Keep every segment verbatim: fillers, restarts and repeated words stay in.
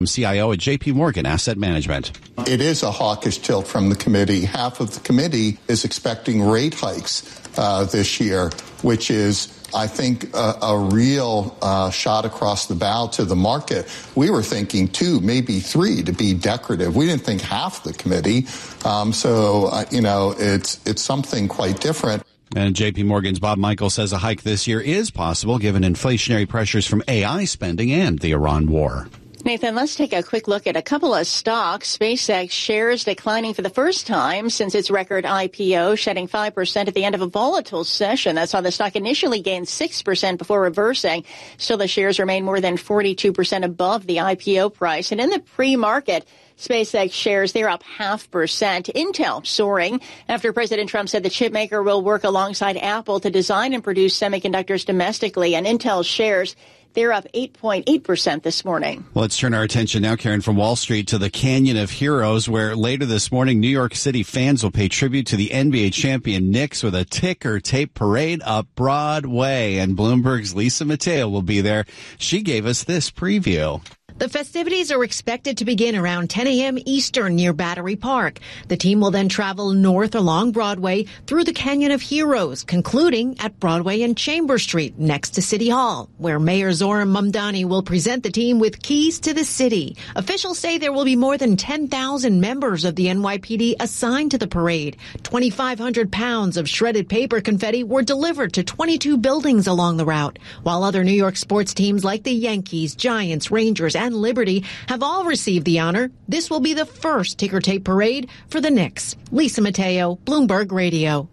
C I O at J P Morgan Asset Management. It is a hawkish tilt from the committee. Half of the committee is expecting rate hikes uh, this year, which is, I think, a, a real uh, shot across the bow to the market. We were thinking two, maybe three to be decorative. We didn't think half the committee. Um, so, uh, you know, it's it's something quite different. And J P Morgan's Bob Michael says a hike this year is possible given inflationary pressures from A I spending and the Iran war. Nathan, let's take a quick look at a couple of stocks. SpaceX shares declining for the first time since its record I P O, shedding five percent at the end of a volatile session. That's how the stock initially gained six percent before reversing. Still, the shares remain more than forty-two percent above the I P O price. And in the pre-market, SpaceX shares, they're up half percent. Intel soaring after President Trump said the chipmaker will work alongside Apple to design and produce semiconductors domestically. And Intel shares, they're up eight point eight percent this morning. Let's turn our attention now, Karen, from Wall Street to the Canyon of Heroes, where later this morning, New York City fans will pay tribute to the N B A champion Knicks with a ticker tape parade up Broadway. And Bloomberg's Lisa Mateo will be there. She gave us this preview. The festivities are expected to begin around ten a.m. Eastern near Battery Park. The team will then travel north along Broadway through the Canyon of Heroes, concluding at Broadway and Chamber Street next to City Hall, where Mayor Zohran Mamdani will present the team with keys to the city. Officials say there will be more than ten thousand members of the N Y P D assigned to the parade. twenty-five hundred pounds of shredded paper confetti were delivered to twenty-two buildings along the route, while other New York sports teams like the Yankees, Giants, Rangers, and Liberty have all received the honor. This will be the first ticker tape parade for the Knicks. Lisa Mateo, Bloomberg Radio.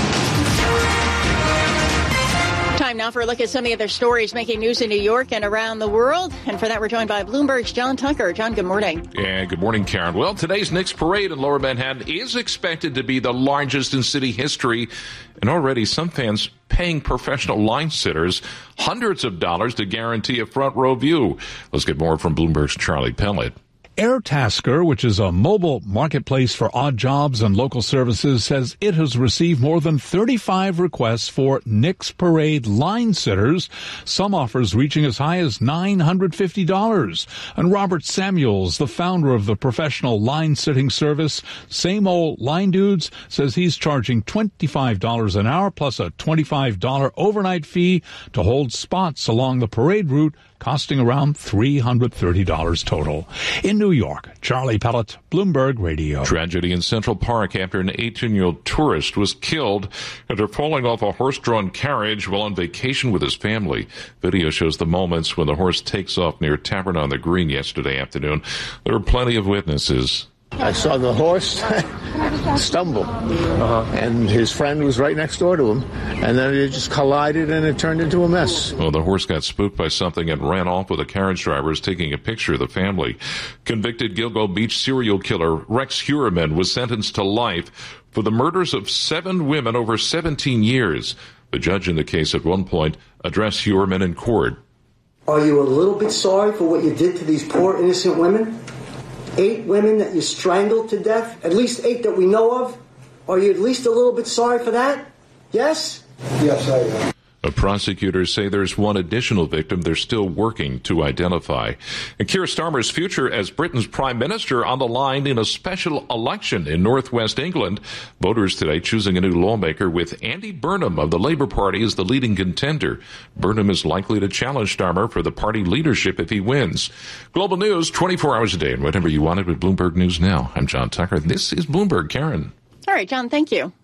Time now for a look at some of the other stories making news in New York and around the world. And for that, we're joined by Bloomberg's John Tucker. John, good morning. Yeah, good morning, Karen. Well, today's Knicks parade in Lower Manhattan is expected to be the largest in city history. And already some fans paying professional line sitters hundreds of dollars to guarantee a front row view. Let's get more from Bloomberg's Charlie Pellet. Airtasker, which is a mobile marketplace for odd jobs and local services, says it has received more than thirty-five requests for Knicks Parade line sitters, some offers reaching as high as nine hundred fifty dollars. And Robert Samuels, the founder of the professional line sitting service, Same Old Line Dudes, says he's charging twenty-five dollars an hour plus a twenty-five dollars overnight fee to hold spots along the parade route, costing around three hundred thirty dollars total. In New York, Charlie Pellet, Bloomberg Radio. Tragedy in Central Park after an eighteen-year-old tourist was killed after falling off a horse-drawn carriage while on vacation with his family. Video shows the moments when the horse takes off near Tavern on the Green yesterday afternoon. There were plenty of witnesses. I saw the horse stumble, uh-huh. and his friend was right next door to him, and then it just collided and it turned into a mess. Well, the horse got spooked by something and ran off with the carriage drivers taking a picture of the family. Convicted Gilgo Beach serial killer Rex Heuermann was sentenced to life for the murders of seven women over seventeen years. The judge in the case at one point addressed Heuermann in court. Are you a little bit sorry for what you did to these poor innocent women? Eight women that you strangled to death, at least eight that we know of. Are you at least a little bit sorry for that? Yes? Yes, I am. Prosecutors say there's one additional victim they're still working to identify. And Keir Starmer's future as Britain's prime minister on the line in a special election in northwest England. Voters today choosing a new lawmaker with Andy Burnham of the Labour Party as the leading contender. Burnham is likely to challenge Starmer for the party leadership if he wins. Global news twenty-four hours a day and whatever you wanted with Bloomberg News Now. I'm John Tucker. This is Bloomberg. Karen. All right, John, thank you.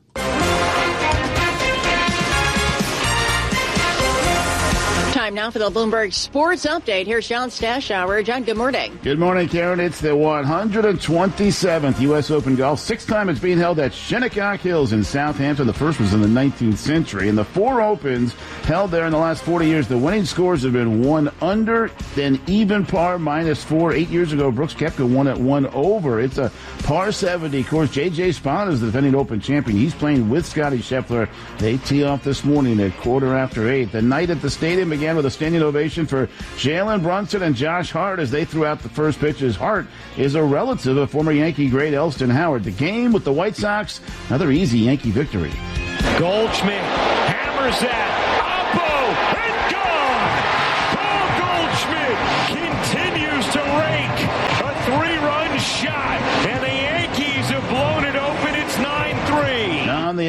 Time now for the Bloomberg Sports Update. Here's John Stashower. John, good morning. Good morning, Karen. It's the one hundred twenty-seventh U S Open Golf. Sixth time it's being held at Shinnecock Hills in Southampton. The first was in the nineteenth century. And the four Opens held there in the last forty years, the winning scores have been one under, then even par, minus four. Eight years ago, Brooks Koepka won at one over. It's a par seventy course. J J Spaun is the defending Open champion. He's playing with Scottie Scheffler. They tee off this morning at quarter after eight. The night at the stadium began with a standing ovation for Jalen Brunson and Josh Hart as they threw out the first pitches. Hart is a relative of former Yankee great Elston Howard. The game with the White Sox, another easy Yankee victory. Goldschmidt hammers that. Oppo and gone. Paul Goldschmidt continues to rake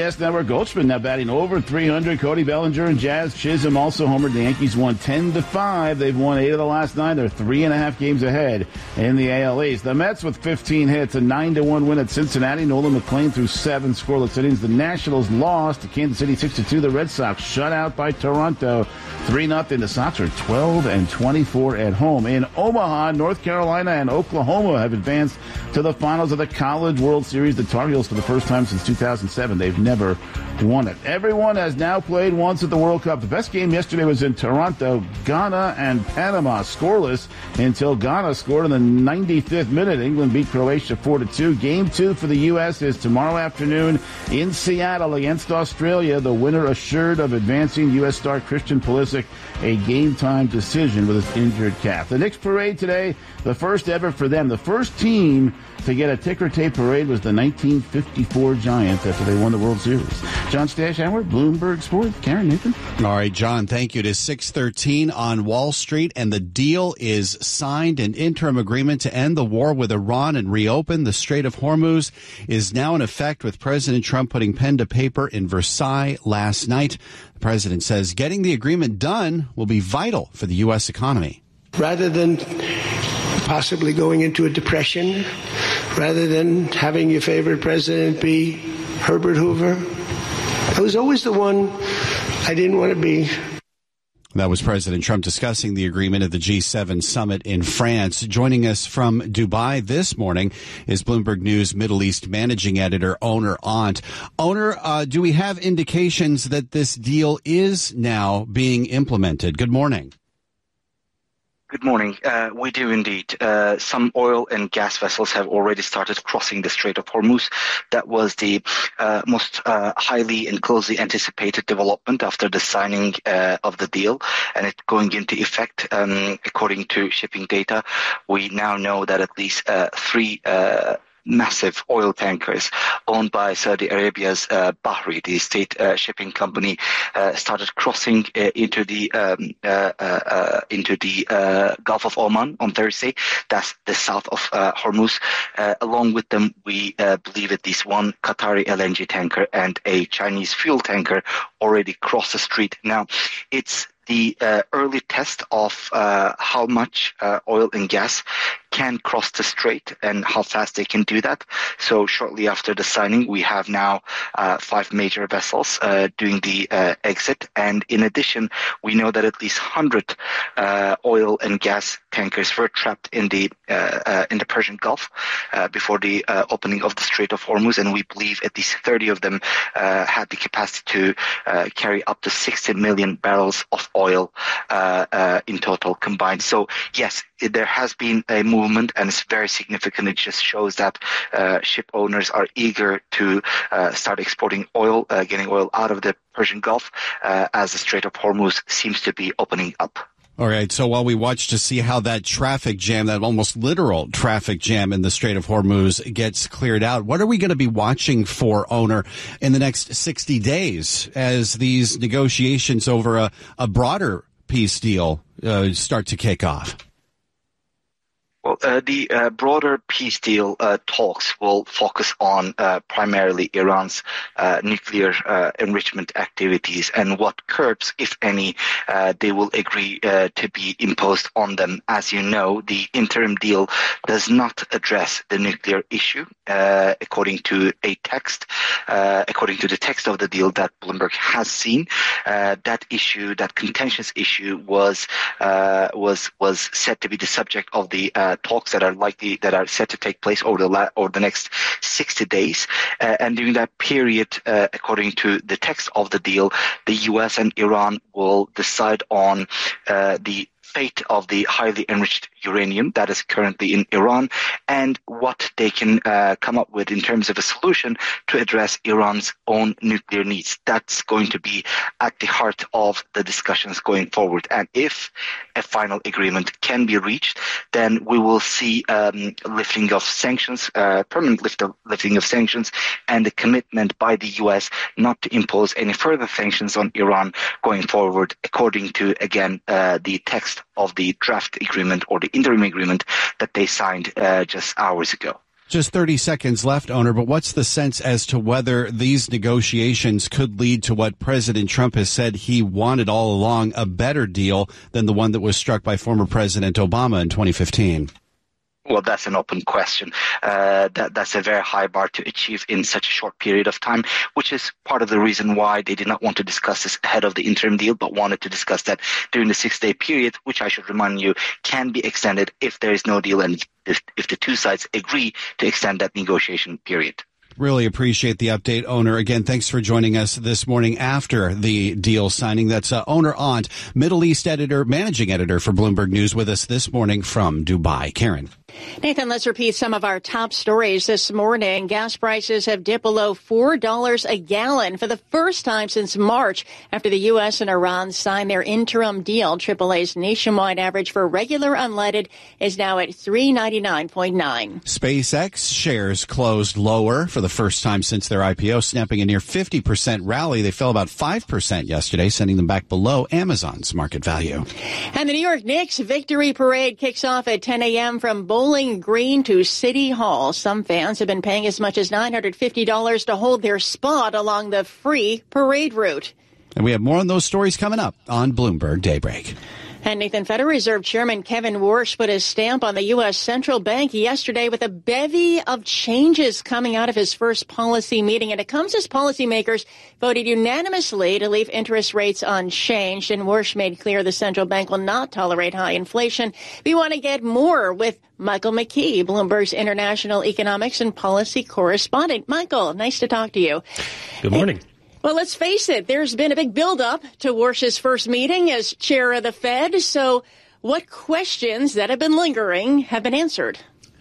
Broadcast Network. Goldschmidt now batting over three hundred. Cody Bellinger and Jazz Chisholm also homered. The Yankees won ten to five. They've won eight of the last nine. They're three and a half games ahead in the A L East. The Mets with fifteen hits, a nine to one win at Cincinnati. Nolan McLean threw seven scoreless innings. The Nationals lost to Kansas City six to two. The Red Sox shut out by Toronto three nothing. The Sox are twelve and twenty-four at home. In Omaha, North Carolina and Oklahoma have advanced to the finals of the College World Series. The Tar Heels for the first time since two thousand seven. They've never won it. Everyone has now played once at the World Cup. The best game yesterday was in Toronto. Ghana and Panama scoreless until Ghana scored in the ninety-fifth minute. England beat Croatia four to two. Game two for the U S is tomorrow afternoon in Seattle against Australia. The winner assured of advancing. U S star Christian Pulisic a game-time decision with his injured calf. The Knicks parade today, the first ever for them. The first team to get a ticker tape parade was the nineteen fifty-four Giants after they won the World Series. John Stashauer, Bloomberg Sports. Karen, Nathan. All right, John, thank you. It is six thirteen on Wall Street, and the deal is signed. An interim agreement to end the war with Iran and reopen the Strait of Hormuz is now in effect, with President Trump putting pen to paper in Versailles last night. The president says getting the agreement done will be vital for the U S economy. Rather than possibly going into a depression, rather than having your favorite president be Herbert Hoover, I was always the one I didn't want to be. That was President Trump discussing the agreement at the G seven summit in France. Joining us from Dubai this morning is Bloomberg News Middle East managing editor Oner Ont. Oner, uh, do we have indications that this deal is now being implemented? Good morning. Good morning. Uh, we do indeed. Uh, some oil and gas vessels have already started crossing the Strait of Hormuz. That was the uh, most uh, highly and closely anticipated development after the signing uh, of the deal and it going into effect. Um, according to shipping data, we now know that at least uh, three uh, massive oil tankers owned by Saudi Arabia's uh, Bahri, the state uh, shipping company, uh, started crossing uh, into the um, uh, uh, into the uh, Gulf of Oman on Thursday. That's the south of uh, Hormuz. Uh, along with them, we uh, believe at least one Qatari L N G tanker and a Chinese fuel tanker already crossed the strait. Now, it's the uh, early test of uh, how much uh, oil and gas can cross the strait and how fast they can do that. So shortly after the signing, we have now uh, five major vessels uh, doing the uh, exit. And in addition, we know that at least one hundred uh, oil and gas tankers were trapped in the uh, uh, in the Persian Gulf uh, before the uh, opening of the Strait of Hormuz. And we believe at least thirty of them uh, had the capacity to uh, carry up to sixty million barrels of oil uh, uh, in total combined. So yes, there has been a movement, and it's very significant. It just shows that uh, ship owners are eager to uh, start exporting oil, uh, getting oil out of the Persian Gulf, uh, as the Strait of Hormuz seems to be opening up. All right. So while we watch to see how that traffic jam, that almost literal traffic jam in the Strait of Hormuz gets cleared out, what are we going to be watching for, Oner, in the next sixty days as these negotiations over a, a broader peace deal uh, start to kick off? Well, uh, the uh, broader peace deal uh, talks will focus on uh, primarily Iran's uh, nuclear uh, enrichment activities and what curbs, if any, uh, they will agree uh, to be imposed on them. As you know, the interim deal does not address the nuclear issue, uh, according to a text, uh, according to the text of the deal that Bloomberg has seen. Uh, that issue, that contentious issue, was uh, was was said to be the subject of the uh, talks that are likely that are set to take place over the la- over the next sixty days, uh, and during that period, uh, according to the text of the deal, the U S and Iran will decide on uh, the fate of the highly enriched uranium that is currently in Iran and what they can uh, come up with in terms of a solution to address Iran's own nuclear needs. That's going to be at the heart of the discussions going forward. And if a final agreement can be reached, then we will see um, lifting of sanctions, uh, permanent lift of, lifting of sanctions, and the commitment by the U S not to impose any further sanctions on Iran going forward, according to, again, uh, the text of the draft agreement or the interim agreement that they signed uh, just hours ago. Just thirty seconds left, owner, but what's the sense as to whether these negotiations could lead to what President Trump has said he wanted all along, a better deal than the one that was struck by former President Obama in twenty fifteen? Well, that's an open question. Uh, that, that's a very high bar to achieve in such a short period of time, which is part of the reason why they did not want to discuss this ahead of the interim deal, but wanted to discuss that during the six-day period, which I should remind you can be extended if there is no deal and if, if the two sides agree to extend that negotiation period. Really appreciate the update, owner. Again, thanks for joining us this morning after the deal signing. That's uh, owner Aunt, Middle East editor, managing editor for Bloomberg News, with us this morning from Dubai. Karen. Nathan, let's repeat some of our top stories this morning. Gas prices have dipped below four dollars a gallon for the first time since March after the U S and Iran signed their interim deal. triple A's nationwide average for regular unleaded is now at three ninety-nine point nine. SpaceX shares closed lower for the first time since their I P O, snapping a near fifty percent rally. They fell about five percent yesterday, sending them back below Amazon's market value. And the New York Knicks victory parade kicks off at ten a.m. from Bowling Green to City Hall. Some fans have been paying as much as nine hundred fifty dollars to hold their spot along the free parade route. And we have more on those stories coming up on Bloomberg Daybreak. And Nathan, Federal Reserve Chairman Kevin Warsh put his stamp on the U S Central Bank yesterday with a bevy of changes coming out of his first policy meeting. And it comes as policymakers voted unanimously to leave interest rates unchanged. And Warsh made clear the central bank will not tolerate high inflation. We want to get more with Michael McKee, Bloomberg's international economics and policy correspondent. Michael, nice to talk to you. Good morning. Hey, well, let's face it, there's been a big buildup to Warsh's first meeting as chair of the Fed. So what questions that have been lingering have been answered?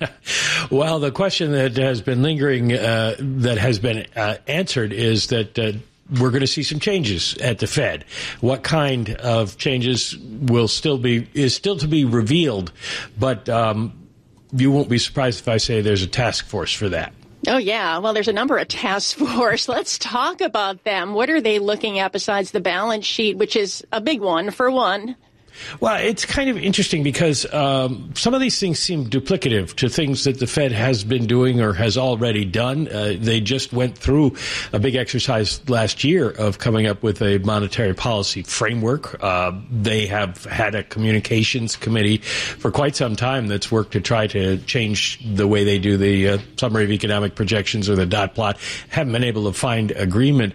Well, the question that has been lingering, uh, that has been uh, answered is that uh, we're going to see some changes at the Fed. What kind of changes will still be, is still to be revealed, but um, you won't be surprised if I say there's a task force for that. Oh, yeah. Well, there's a number of task force. Let's talk about them. What are they looking at besides the balance sheet, which is a big one for one? Well, it's kind of interesting because um, some of these things seem duplicative to things that the Fed has been doing or has already done. Uh, they just went through a big exercise last year of coming up with a monetary policy framework. Uh, they have had a communications committee for quite some time that's worked to try to change the way they do the uh, summary of economic projections or the dot plot. Haven't been able to find agreement.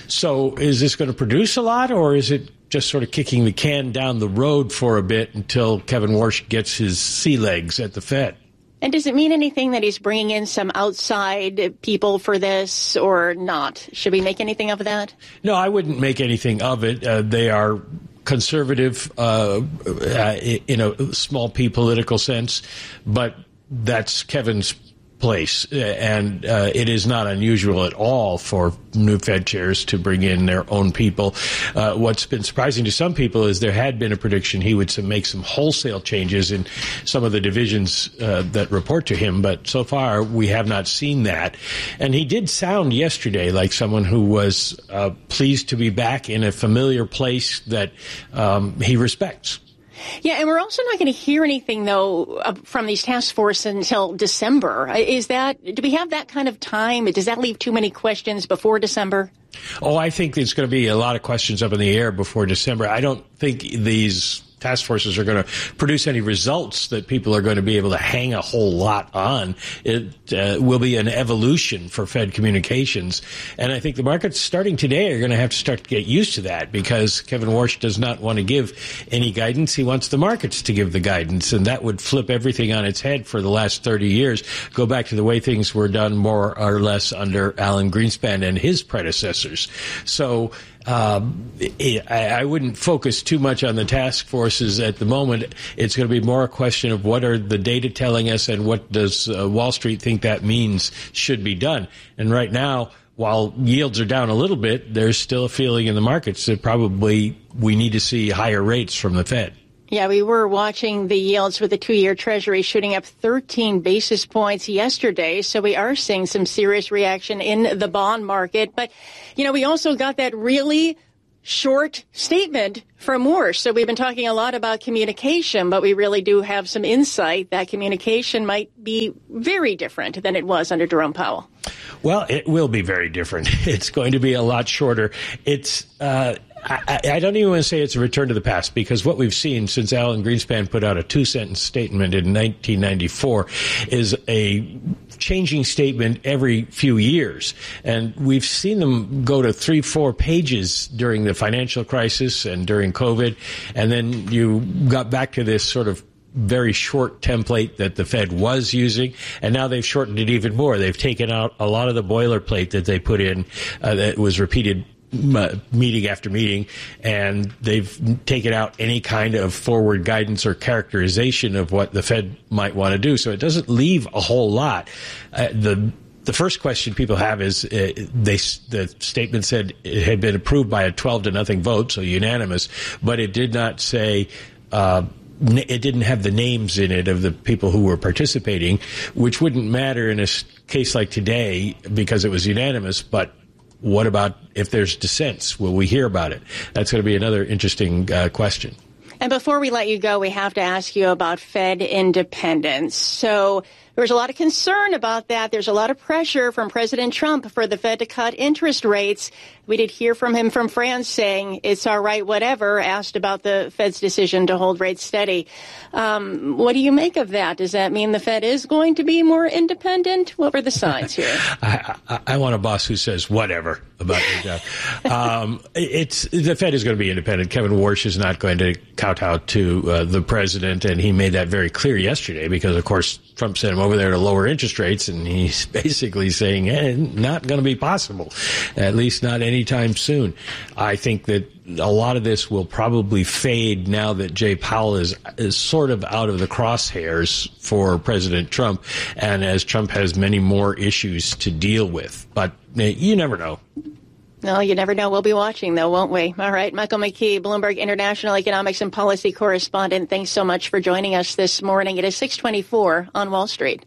So is this going to produce a lot, or is it just sort of kicking the can down the road for a bit until Kevin Warsh gets his sea legs at the Fed? And does it mean anything that he's bringing in some outside people for this or not? Should we make anything of that? No, I wouldn't make anything of it. Uh, they are conservative uh, uh, in a small p political sense, but that's Kevin's place, and uh, it is not unusual at all for new Fed chairs to bring in their own people. Uh, what's been surprising to some people is there had been a prediction he would some, make some wholesale changes in some of the divisions uh, that report to him, but so far we have not seen that. And he did sound yesterday like someone who was uh, pleased to be back in a familiar place that um, he respects. Yeah, and we're also not going to hear anything, though, from these task force until December. Is that, do we have that kind of time? Does that leave too many questions before December? Oh, I think there's going to be a lot of questions up in the air before December. I don't think these task forces are going to produce any results that people are going to be able to hang a whole lot on. It uh, will be an evolution for Fed communications. And I think the markets starting today are going to have to start to get used to that because Kevin Warsh does not want to give any guidance. He wants the markets to give the guidance, and that would flip everything on its head for the last thirty years. Go back to the way things were done more or less under Alan Greenspan and his predecessors. So Um, I, I wouldn't focus too much on the task forces at the moment. It's going to be more a question of what are the data telling us and what does uh, Wall Street think that means should be done. And right now, while yields are down a little bit, there's still a feeling in the markets that probably we need to see higher rates from the Fed. Yeah, we were watching the yields with the two-year Treasury shooting up thirteen basis points yesterday. So we are seeing some serious reaction in the bond market. But, you know, we also got that really short statement from Morse. So we've been talking a lot about communication, but we really do have some insight that communication might be very different than it was under Jerome Powell. Well, it will be very different. It's going to be a lot shorter. It's, uh, I, I don't even want to say it's a return to the past, because what we've seen since Alan Greenspan put out a two-sentence statement in nineteen ninety-four is a changing statement every few years. And we've seen them go to three, four pages during the financial crisis and during COVID. And then you got back to this sort of very short template that the Fed was using, and now they've shortened it even more. They've taken out a lot of the boilerplate that they put in uh, that was repeated uh, meeting after meeting, and they've taken out any kind of forward guidance or characterization of what the Fed might want to do. So it doesn't leave a whole lot. Uh, the The first question people have is uh, they the statement said it had been approved by a twelve to nothing vote, so unanimous, but it did not say uh it didn't have the names in it of the people who were participating, which wouldn't matter in a case like today because it was unanimous. But what about if there's dissents? Will we hear about it? That's going to be another interesting uh, question. And before we let you go, we have to ask you about Fed independence. So there's a lot of concern about that. There's a lot of pressure from President Trump for the Fed to cut interest rates. We did hear from him from France saying it's all right, whatever, asked about the Fed's decision to hold rates steady. Um, what do you make of that? Does that mean the Fed is going to be more independent? What were the signs here? I, I, I want a boss who says whatever about your job. um, it's the Fed is going to be independent. Kevin Warsh is not going to kowtow to uh, the president, and he made that very clear yesterday because, of course, Trump sent him over there to lower interest rates, and he's basically saying, eh, not going to be possible, at least not anytime soon. I think that a lot of this will probably fade now that Jay Powell is, is sort of out of the crosshairs for President Trump, and as Trump has many more issues to deal with. But eh, you never know. No, you never know. We'll be watching, though, won't we? All right. Michael McKee, Bloomberg International Economics and Policy Correspondent. Thanks so much for joining us this morning. It is six twenty-four on Wall Street.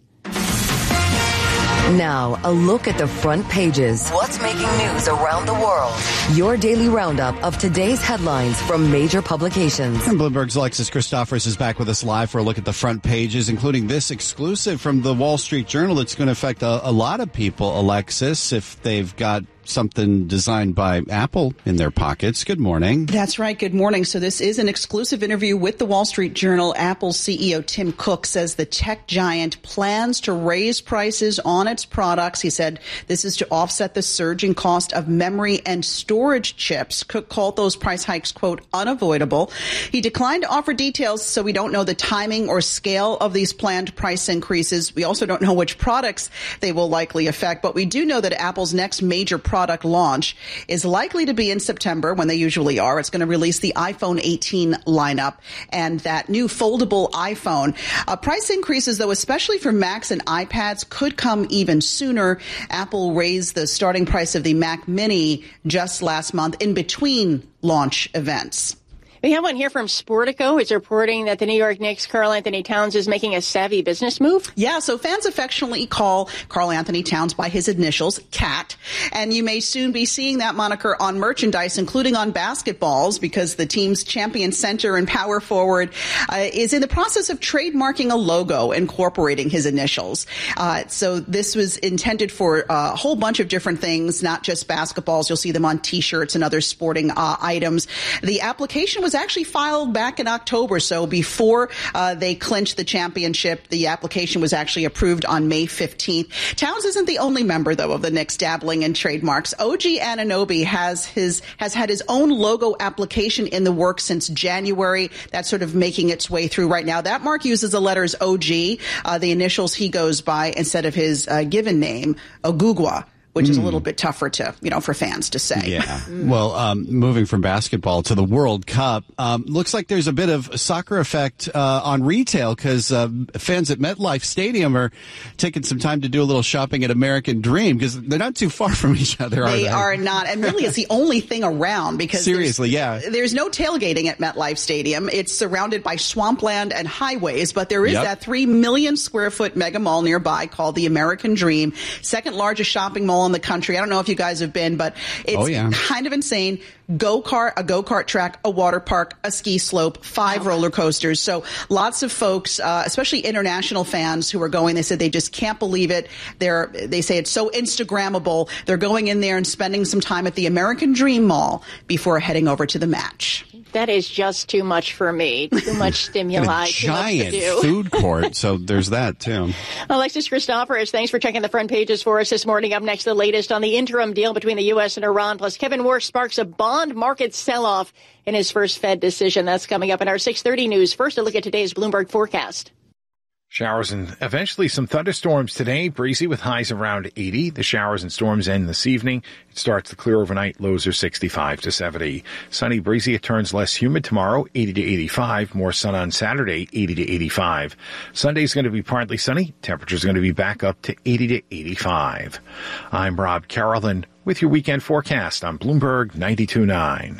Now, a look at the front pages. What's making news around the world? Your daily roundup of today's headlines from major publications. And Bloomberg's Alexis Christophorous is back with us live for a look at the front pages, including this exclusive from the Wall Street Journal that's going to affect a, a lot of people, Alexis, if they've got something designed by Apple in their pockets. Good morning. That's right. Good morning. So this is an exclusive interview with the Wall Street Journal. Apple C E O Tim Cook says the tech giant plans to raise prices on its products. He said this is to offset the surging cost of memory and storage chips. Cook called those price hikes, quote, unavoidable. He declined to offer details, so we don't know the timing or scale of these planned price increases. We also don't know which products they will likely affect, but we do know that Apple's next major product launch is likely to be in September, when they usually are. It's going to release the iPhone eighteen lineup and that new foldable iPhone. Uh, price increases, though, especially for Macs and iPads, could come even sooner. Apple raised the starting price of the Mac Mini just last month in between launch events. We have one here from Sportico. It's reporting that the New York Knicks' Karl Anthony Towns is making a savvy business move. Yeah, so fans affectionately call Karl Anthony Towns by his initials, Cat. And you may soon be seeing that moniker on merchandise, including on basketballs, because the team's champion center and power forward uh, is in the process of trademarking a logo incorporating his initials. Uh, so this was intended for a whole bunch of different things, not just basketballs. You'll see them on T-shirts and other sporting uh, items. The application was actually filed back in October, so before uh, they clinched the championship, the application was actually approved on May fifteenth. Towns isn't the only member, though, of the Knicks dabbling in trademarks. O G Anunoby has his has had his own logo application in the works since January. That's sort of making its way through right now. That mark uses the letters O G, uh, the initials he goes by, instead of his uh, given name, Ogugwa, which is a little bit tougher to, you know, for fans to say. Yeah. Well, um, moving from basketball to the World Cup, um, looks like there's a bit of soccer effect uh, on retail, because uh, fans at MetLife Stadium are taking some time to do a little shopping at American Dream, because they're not too far from each other, are they? They are not. And really, it's the only thing around, because seriously, there's, yeah. there's no tailgating at MetLife Stadium. It's surrounded by swampland and highways, but there is yep. that three million square foot mega mall nearby called the American Dream, second largest shopping mall in the country. I don't know if you guys have been, but it's oh, yeah. kind of insane. Go-kart, a go-kart track, a water park, a ski slope, five roller coasters. So lots of folks, uh, especially international fans who are going, they said they just can't believe it. They're, they say it's so Instagrammable. They're going in there and spending some time at the American Dream Mall before heading over to the match. That is just too much for me. Too much stimuli. Too much to do. Giant food court, so there's that, too. Alexis Christoforous, thanks for checking the front pages for us this morning. Up next, the latest on the interim deal between the U S and Iran. Plus, Kevin Warsh sparks a bond market sell-off in his first Fed decision. That's coming up in our six thirty news. First, a look at today's Bloomberg forecast. Showers and eventually some thunderstorms today. Breezy with highs around eighty. The showers and storms end this evening. It starts to clear overnight. Lows are sixty-five to seventy. Sunny, breezy. It turns less humid tomorrow, eighty to eighty-five. More sun on Saturday, eighty to eighty-five. Sunday's going to be partly sunny. Temperature's going to be back up to eighty to eighty-five. I'm Rob Carolyn with your weekend forecast on Bloomberg ninety-two point nine.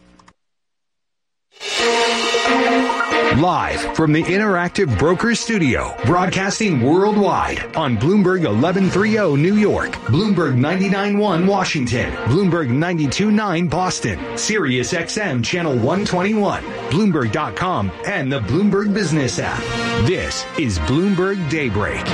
Live from the Interactive Brokers Studio, broadcasting worldwide on Bloomberg eleven thirty New York, Bloomberg ninety-nine point one Washington, Bloomberg ninety-two point nine Boston, Sirius X M Channel one twenty-one, Bloomberg dot com, and the Bloomberg Business app. This is Bloomberg Daybreak.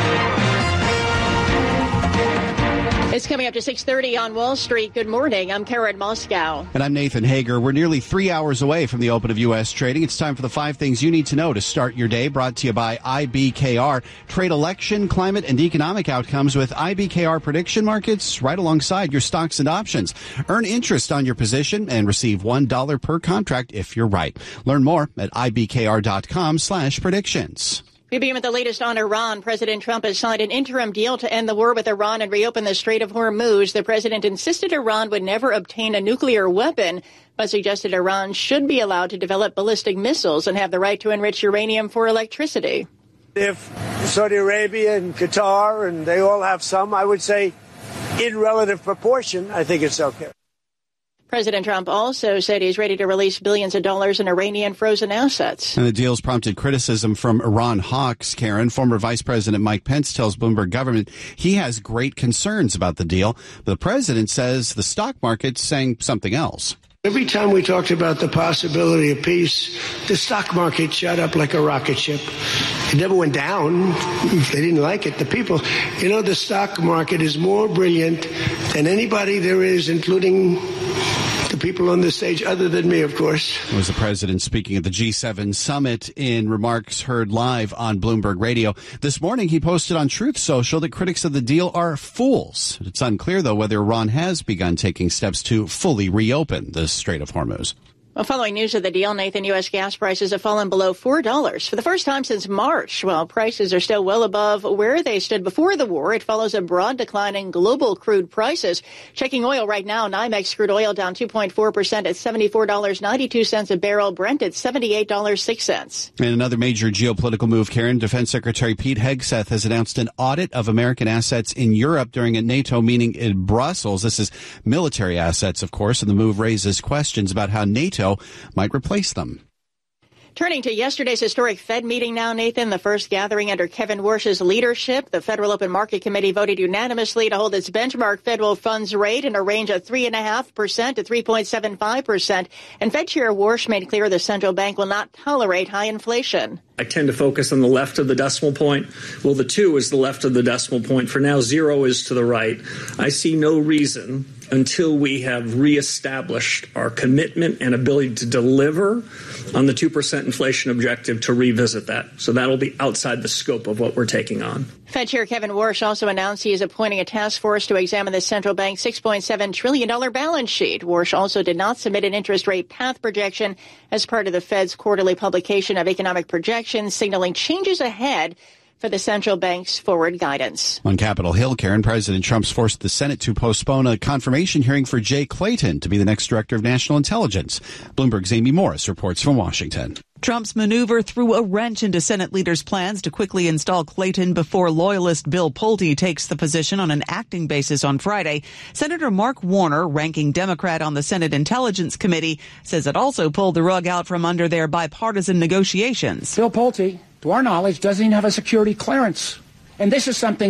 It's coming up to six thirty on Wall Street. Good morning. I'm Karen Moscow. And I'm Nathan Hager. We're nearly three hours away from the open of U S trading. It's time for the five things you need to know to start your day. Brought to you by I B K R. Trade election, climate, and economic outcomes with I B K R prediction markets right alongside your stocks and options. Earn interest on your position and receive one dollar per contract if you're right. Learn more at I B K R dot com slash predictions. We begin with the latest on Iran. President Trump has signed an interim deal to end the war with Iran and reopen the Strait of Hormuz. The president insisted Iran would never obtain a nuclear weapon, but suggested Iran should be allowed to develop ballistic missiles and have the right to enrich uranium for electricity. If Saudi Arabia and Qatar, and they all have some, I would say in relative proportion, I think it's okay. President Trump also said he's ready to release billions of dollars in Iranian frozen assets. And the deal's prompted criticism from Iran hawks. Karen, former Vice President Mike Pence tells Bloomberg Government he has great concerns about the deal. The president says the stock market's saying something else. Every time we talked about the possibility of peace, the stock market shot up like a rocket ship. It never went down. They didn't like it. The people, you know, the stock market is more brilliant than anybody there is, including the people on the stage, other than me, of course. It was the president speaking at the G seven summit in remarks heard live on Bloomberg Radio. This morning, he posted on Truth Social that critics of the deal are fools. It's unclear, though, whether Iran has begun taking steps to fully reopen the Strait of Hormuz. Well, following news of the deal, Nathan, U S gas prices have fallen below four dollars for the first time since March. While prices are still well above where they stood before the war, it follows a broad decline in global crude prices. Checking oil right now, NYMEX crude oil down two point four percent at seventy-four dollars and ninety-two cents a barrel. Brent at seventy-eight dollars and six cents. And another major geopolitical move, Karen. Defense Secretary Pete Hegseth has announced an audit of American assets in Europe during a NATO meeting in Brussels. This is military assets, of course, and the move raises questions about how NATO might replace them. Turning to yesterday's historic Fed meeting now, Nathan, the first gathering under Kevin Warsh's leadership. The Federal Open Market Committee voted unanimously to hold its benchmark federal funds rate in a range of three point five percent to three point seven five percent. And Fed Chair Warsh made clear the central bank will not tolerate high inflation. I tend to focus on the left of the decimal point. Well, the two is the left of the decimal point. For now, zero is to the right. I see no reason until we have reestablished our commitment and ability to deliver on the two percent inflation objective to revisit that. So that'll be outside the scope of what we're taking on. Fed Chair Kevin Warsh also announced he is appointing a task force to examine the central bank's six point seven trillion dollars balance sheet. Warsh also did not submit an interest rate path projection as part of the Fed's quarterly publication of economic projections, signaling changes ahead for the central bank's forward guidance. On Capitol Hill, Karen, President Trump's forced the Senate to postpone a confirmation hearing for Jay Clayton to be the next director of national intelligence. Bloomberg's Amy Morris reports from Washington. Trump's maneuver threw a wrench into Senate leaders' plans to quickly install Clayton before loyalist Bill Pulte takes the position on an acting basis on Friday. Senator Mark Warner, ranking Democrat on the Senate Intelligence Committee, says it also pulled the rug out from under their bipartisan negotiations. Bill Pulte, to our knowledge, doesn't even have a security clearance. And this is something that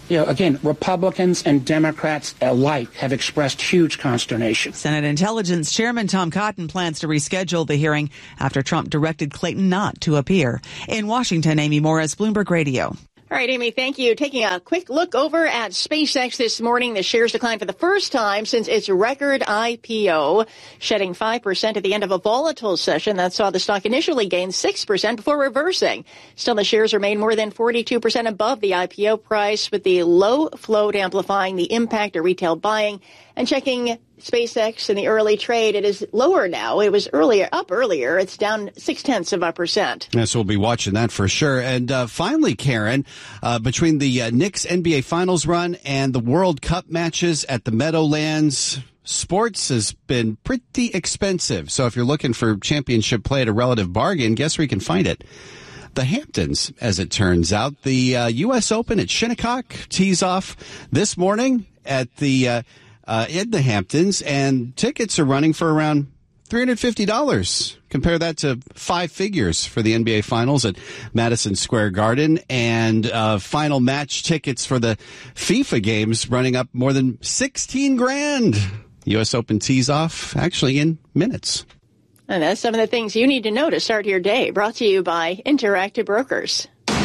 you know, again, Republicans and Democrats alike have expressed huge consternation. Senate Intelligence Chairman Tom Cotton plans to reschedule the hearing after Trump directed Clayton not to appear. In Washington, Amy Morris, Bloomberg Radio. All right, Amy, thank you. Taking a quick look over at SpaceX this morning, the shares declined for the first time since its record I P O, shedding five percent at the end of a volatile session that saw the stock initially gain six percent before reversing. Still, the shares remain more than forty-two percent above the I P O price, with the low float amplifying the impact of retail buying. And checking SpaceX in the early trade, it is lower now. It was earlier up earlier. It's down six tenths of a percent. Yes, we'll be watching that for sure. And uh, finally, Karen, uh, between the uh, Knicks N B A Finals run and the World Cup matches at the Meadowlands, sports has been pretty expensive. So if you're looking for championship play at a relative bargain, guess where you can find it? The Hamptons, as it turns out. The uh, U S Open at Shinnecock tees off this morning at the uh, uh, in the Hamptons, and tickets are running for around three hundred fifty dollars. Compare that to five figures for the N B A Finals at Madison Square Garden, and uh, final match tickets for the FIFA games running up more than sixteen grand. U S Open tees off actually in minutes. And that's some of the things you need to know to start your day. Brought to you by Interactive Brokers.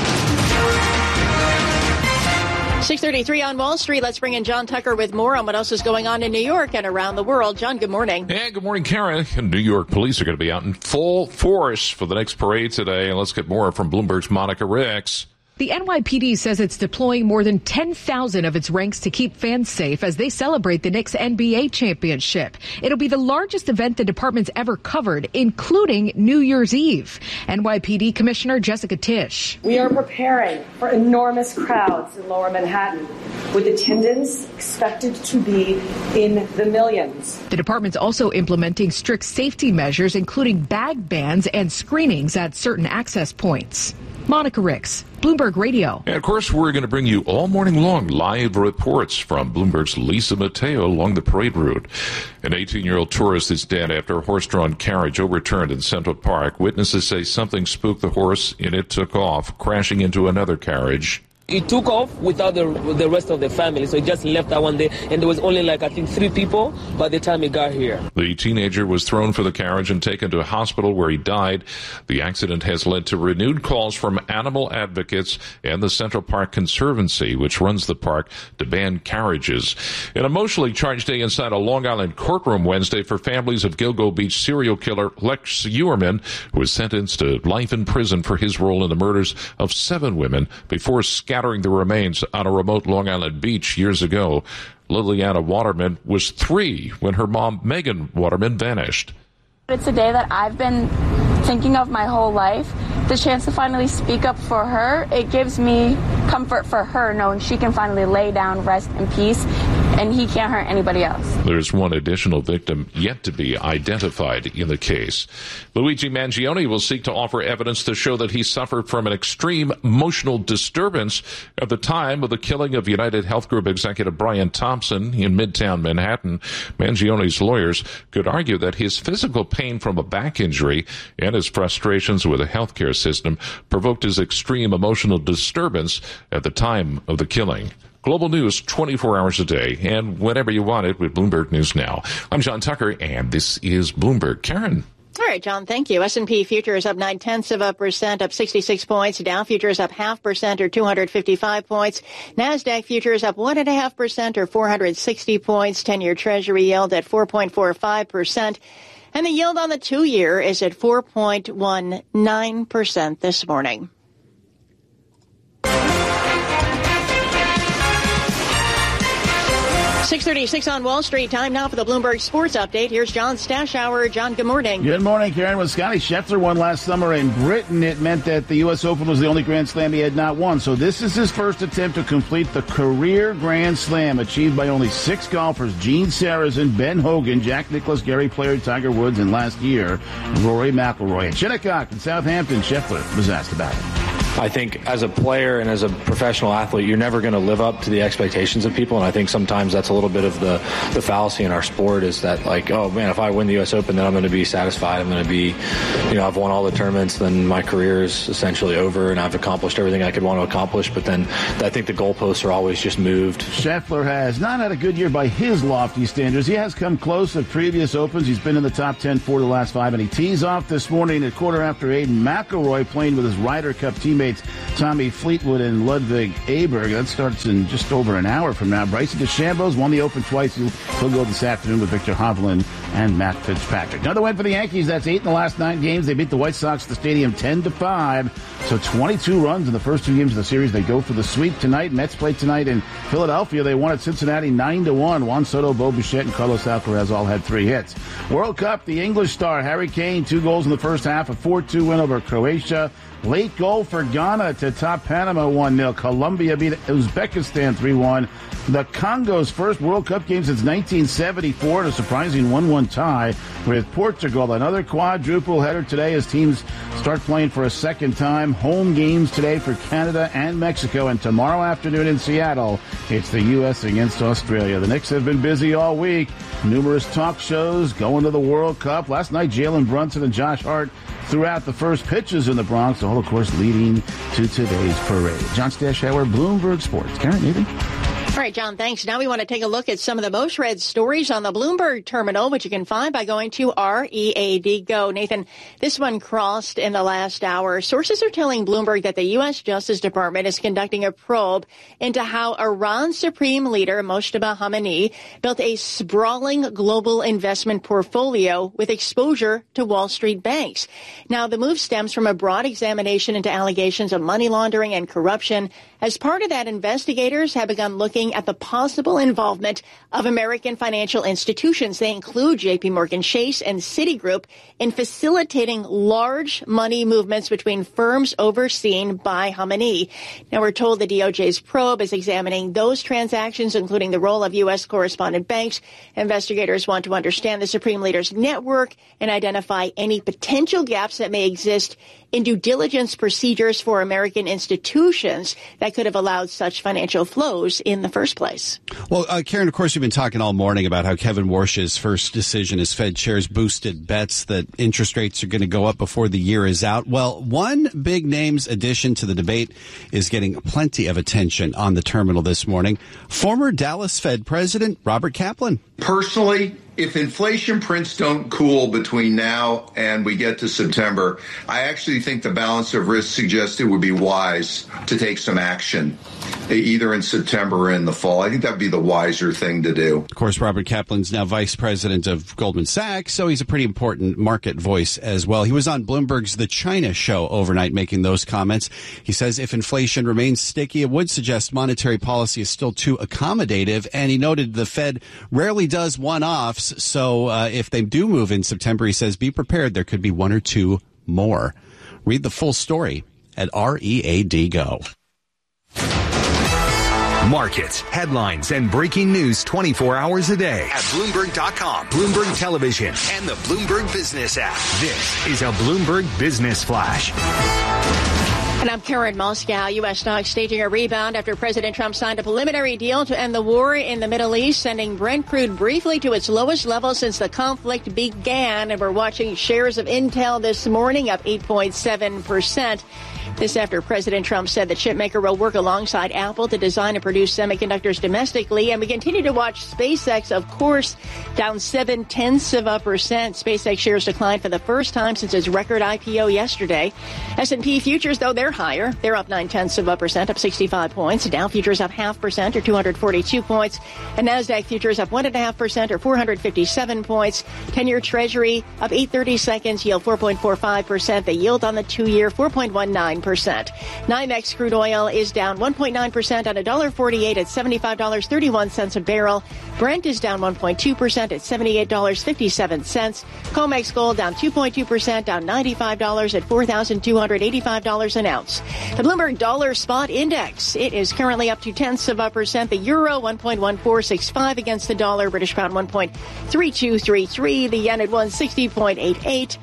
six thirty-three on Wall Street. Let's bring in John Tucker with more on what else is going on in New York and around the world. John, good morning. Yeah, good morning, Karen. New York police are going to be out in full force for the next parade today. And let's get more from Bloomberg's Monica Ricks. The N Y P D says it's deploying more than ten thousand of its ranks to keep fans safe as they celebrate the Knicks N B A championship. It'll be the largest event the department's ever covered, including New Year's Eve. N Y P D Commissioner Jessica Tisch. We are preparing for enormous crowds in Lower Manhattan, with attendance expected to be in the millions. The department's also implementing strict safety measures, including bag bans and screenings at certain access points. Monica Ricks, Bloomberg Radio. And of course, we're going to bring you all morning long live reports from Bloomberg's Lisa Mateo along the parade route. An eighteen-year-old tourist is dead after a horse-drawn carriage overturned in Central Park. Witnesses say something spooked the horse and it took off, crashing into another carriage. It took off without the the rest of the family, so it just left that one day, and there was only like, I think, three people by the time it got here. The teenager was thrown for the carriage and taken to a hospital where he died. The accident has led to renewed calls from animal advocates and the Central Park Conservancy, which runs the park, to ban carriages. An emotionally charged day inside a Long Island courtroom Wednesday for families of Gilgo Beach serial killer Lex Uerman, who was sentenced to life in prison for his role in the murders of seven women before scattering the remains on a remote Long Island beach years ago. Liliana Waterman was three when her mom, Megan Waterman, vanished. It's a day that I've been thinking of my whole life. The chance to finally speak up for her, it gives me comfort for her, knowing she can finally lay down, rest in peace, and he can't hurt anybody else. There's one additional victim yet to be identified in the case. Luigi Mangione will seek to offer evidence to show that he suffered from an extreme emotional disturbance at the time of the killing of United Health Group executive Brian Thompson in Midtown Manhattan. Mangione's lawyers could argue that his physical pain from a back injury and his frustrations with the healthcare system provoked his extreme emotional disturbance at the time of the killing. Global news twenty-four hours a day and whenever you want it with Bloomberg News Now. I'm John Tucker, and this is Bloomberg. Karen. All right, John, thank you. S and P futures up nine tenths of a percent, up sixty-six points. Dow futures up half percent, or two hundred fifty-five points. NASDAQ futures up one and a half percent, or four hundred sixty points. ten-year Treasury yield at four point four five percent. And the yield on the two-year is at four point one nine percent this morning. six thirty-six on Wall Street. Time now for the Bloomberg Sports Update. Here's John Stashower. John, good morning. Good morning, Karen. When Scotty Scheffler won last summer in Britain, it meant that the U S Open was the only Grand Slam he had not won. So this is his first attempt to complete the career Grand Slam, achieved by only six golfers: Gene Sarazen, Ben Hogan, Jack Nicklaus, Gary Player, Tiger Woods, and last year, Rory McIlroy. At Shinnecock in Southampton, Scheffler was asked about it. I think as a player and as a professional athlete, you're never going to live up to the expectations of people. And I think sometimes that's a little bit of the, the fallacy in our sport is that, like, oh, man, if I win the U S Open, then I'm going to be satisfied. I'm going to be, you know, I've won all the tournaments, then my career is essentially over and I've accomplished everything I could want to accomplish. But then I think the goalposts are always just moved. Scheffler has not had a good year by his lofty standards. He has come close at previous Opens. He's been in the top ten for the last five, and he tees off this morning at quarter after eight. McIlroy playing with his Ryder Cup teammates Tommy Fleetwood and Ludwig Aberg. That starts in just over an hour from now. Bryson DeChambeau's won the Open twice. He'll, he'll go this afternoon with Victor Hovland and Matt Fitzpatrick. Another win for the Yankees. That's eight in the last nine games. They beat the White Sox at the stadium ten to five. So twenty-two runs in the first two games of the series. They go for the sweep tonight. Mets play tonight in Philadelphia. They won at Cincinnati nine to one. Juan Soto, Bo Bichette, and Carlos Alcaraz all had three hits. World Cup, the English star Harry Kane, two goals in the first half, a four two win over Croatia. Late goal for Ghana to top Panama one nil. Colombia beat Uzbekistan three one. The Congo's first World Cup game since nineteen seventy-four, and a surprising one one tie with Portugal. Another quadruple header today as teams start playing for a second time. Home games today for Canada and Mexico, and tomorrow afternoon in Seattle, it's the U S against Australia. The Knicks have been busy all week. Numerous talk shows going to the World Cup. Last night, Jalen Brunson and Josh Hart threw out the first pitches in the Bronx, all, of course, leading to today's parade. John Stashauer, Bloomberg Sports. Karen, Nathan? All right, John, thanks. Now we want to take a look at some of the most read stories on the Bloomberg terminal, which you can find by going to R E A D Go. Nathan, this one crossed in the last hour. Sources are telling Bloomberg that the U S Justice Department is conducting a probe into how Iran's supreme leader, Mojtaba Khamenei, built a sprawling global investment portfolio with exposure to Wall Street banks. Now, the move stems from a broad examination into allegations of money laundering and corruption. As part of that, investigators have begun looking at the possible involvement of American financial institutions. They include J P Morgan Chase and Citigroup in facilitating large money movements between firms overseen by Khamenei. Now, we're told the D O J's probe is examining those transactions, including the role of U S correspondent banks. Investigators want to understand the Supreme Leader's network and identify any potential gaps that may exist in due diligence procedures for American institutions that could have allowed such financial flows in the first place. Well, uh, Karen, of course, you've been talking all morning about how Kevin Warsh's first decision as Fed chair's boosted bets that interest rates are going to go up before the year is out. Well, one big name's addition to the debate is getting plenty of attention on the terminal this morning. Former Dallas Fed President Robert Kaplan. Personally, if inflation prints don't cool between now and we get to September, I actually think the balance of risk suggests it would be wise to take some action, either in September or in the fall. I think that would be the wiser thing to do. Of course, Robert Kaplan's now vice president of Goldman Sachs, so he's a pretty important market voice as well. He was on Bloomberg's The China Show overnight making those comments. He says if inflation remains sticky, it would suggest monetary policy is still too accommodative, and he noted the Fed rarely does one-offs. So uh, if they do move in September, he says, be prepared. There could be one or two more. Read the full story at R E A D Go. Markets, headlines, and breaking news twenty-four hours a day at Bloomberg dot com, Bloomberg Television, and the Bloomberg Business app. This is a Bloomberg Business Flash. And I'm Karen Moscow. U S stocks staging a rebound after President Trump signed a preliminary deal to end the war in the Middle East, sending Brent crude briefly to its lowest level since the conflict began. And we're watching shares of Intel this morning up eight point seven percent. This after President Trump said the chipmaker will work alongside Apple to design and produce semiconductors domestically. And we continue to watch SpaceX, of course, down seven tenths of a percent. SpaceX shares declined for the first time since its record I P O yesterday. S and P futures, though, they're higher. They're up nine tenths of a percent, up sixty-five points. Dow futures up half percent, or two hundred forty-two points. And NASDAQ futures up one and a half percent, or four hundred fifty-seven points. ten-year Treasury up eight thirty seconds, yield four point four five percent. The yield on the two-year four point one nine percent. NYMEX crude oil is down one point nine percent on one dollar forty-eight at seventy-five dollars and thirty-one cents a barrel. Brent is down one point two percent at seventy-eight dollars and fifty-seven cents. COMEX gold down two point two percent, down ninety-five dollars at four thousand two hundred eighty-five dollars an ounce. The Bloomberg Dollar Spot Index, it is currently up two tenths of a percent. The euro one point one four six five against the dollar. British pound one point three two three three. The yen at one sixty point eight eight.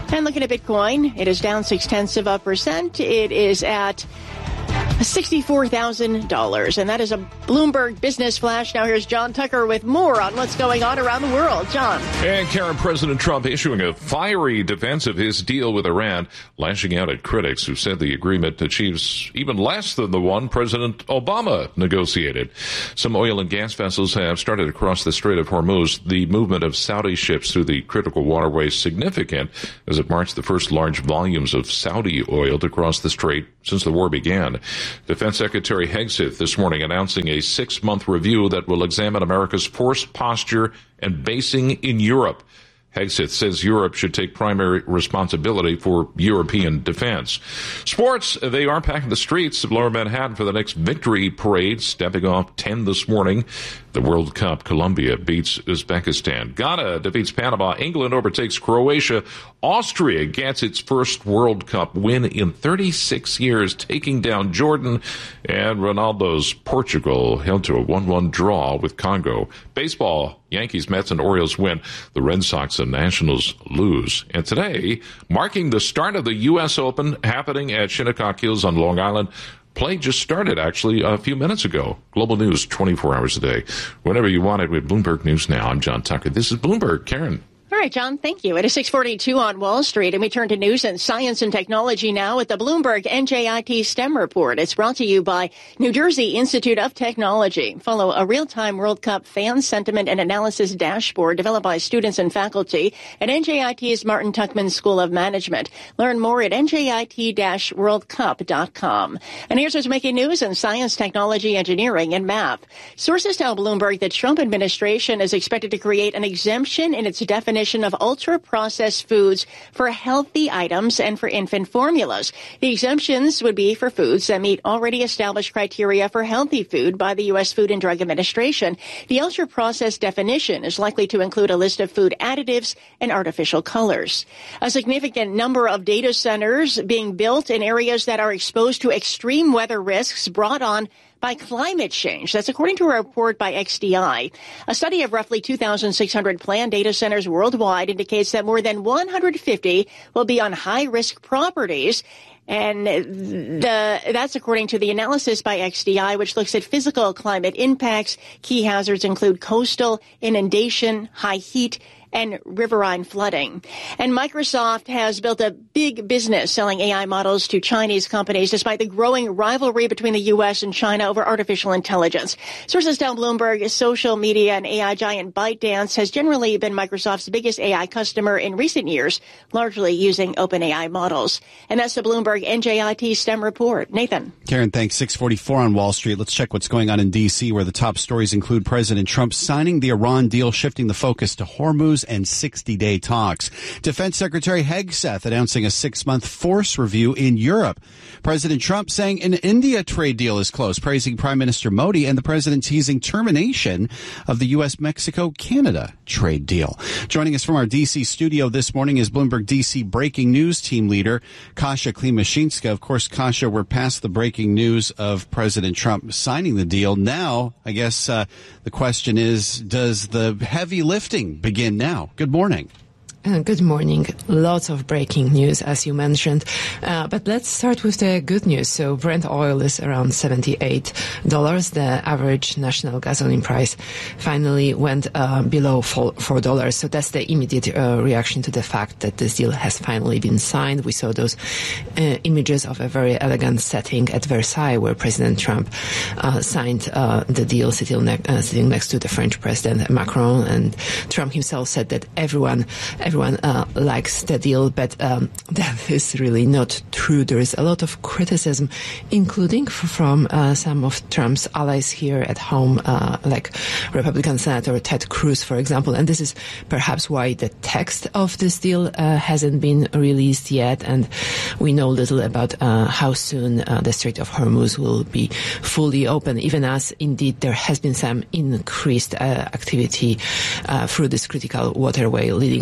And looking at Bitcoin, it is down six tenths of a percent. It is at sixty-four thousand dollars. And that is a Bloomberg Business Flash. Now here's John Tucker with more on what's going on around the world. John. And Karen, President Trump issuing a fiery defense of his deal with Iran, lashing out at critics who said the agreement achieves even less than the one President Obama negotiated. Some oil and gas vessels have started across the Strait of Hormuz. The movement of Saudi ships through the critical waterway is significant as it marks the first large volumes of Saudi oil to cross the strait since the war began. Defense Secretary Hegseth this morning announcing a six-month review that will examine America's force posture and basing in Europe. Hegseth says Europe should take primary responsibility for European defense. Sports, they are packing the streets of Lower Manhattan for the next victory parade, stepping off ten this morning. The World Cup, Colombia beats Uzbekistan. Ghana defeats Panama. England overtakes Croatia. Austria gets its first World Cup win in thirty-six years, taking down Jordan. And Ronaldo's Portugal held to a one one draw with Congo. Baseball, Yankees, Mets, and Orioles win. The Red Sox and Nationals lose. And today, marking the start of the U S Open happening at Shinnecock Hills on Long Island, play just started, actually, a few minutes ago. Global News, twenty-four hours a day. Whenever you want it with Bloomberg News Now. I'm John Tucker. This is Bloomberg. Karen. All right, John, thank you. It is six forty-two on Wall Street, and we turn to news and science and technology now with the Bloomberg N J I T STEM Report. It's brought to you by New Jersey Institute of Technology. Follow a real-time World Cup fan sentiment and analysis dashboard developed by students and faculty at N J I T's Martin Tuckman School of Management. Learn more at N J I T dash world cup dot com. And here's what's making news in science, technology, engineering, and math. Sources tell Bloomberg the Trump administration is expected to create an exemption in its definition of ultra-processed foods for healthy items and for infant formulas. The exemptions would be for foods that meet already established criteria for healthy food by the U S Food and Drug Administration. The ultra-processed definition is likely to include a list of food additives and artificial colors. A significant number of data centers being built in areas that are exposed to extreme weather risks brought on by climate change. That's according to a report by X D I. A study of roughly two thousand six hundred planned data centers worldwide indicates that more than one hundred fifty will be on high-risk properties. And the, that's according to the analysis by X D I, which looks at physical climate impacts. Key hazards include coastal inundation, high heat, and riverine flooding. And Microsoft has built a big business selling A I models to Chinese companies despite the growing rivalry between the U S and China over artificial intelligence. Sources tell Bloomberg social media and A I giant ByteDance has generally been Microsoft's biggest A I customer in recent years, largely using OpenAI models. And that's the Bloomberg N J I T STEM Report. Nathan. Karen, thanks. six forty-four on Wall Street. Let's check what's going on in D C, where the top stories include President Trump signing the Iran deal, shifting the focus to Hormuz and sixty-day talks. Defense Secretary Hegseth announcing a six-month force review in Europe. President Trump saying an India trade deal is close, praising Prime Minister Modi, and the president teasing termination of the U S Mexico Canada trade deal. Joining us from our D C studio this morning is Bloomberg D C breaking news team leader Kasia Klimashinska. Of course, Kasia, we're past the breaking news of President Trump signing the deal. Now, I guess uh, the question is, does the heavy lifting begin now? Good morning. Uh, good morning. Lots of breaking news, as you mentioned. Uh, but let's start with the good news. So Brent oil is around seventy-eight dollars. The average national gasoline price finally went uh, below four dollars. So that's the immediate uh, reaction to the fact that this deal has finally been signed. We saw those uh, images of a very elegant setting at Versailles where President Trump uh, signed uh, the deal sitting, ne- uh, sitting next to the French President Macron. And Trump himself said that everyone, everyone Everyone uh, likes the deal, but um, that is really not true. There is a lot of criticism, including f- from uh, some of Trump's allies here at home, uh, like Republican Senator Ted Cruz, for example. And this is perhaps why the text of this deal uh, hasn't been released yet. And we know little about uh, how soon uh, the Strait of Hormuz will be fully open, even as indeed there has been some increased uh, activity uh, through this critical waterway, leading perhaps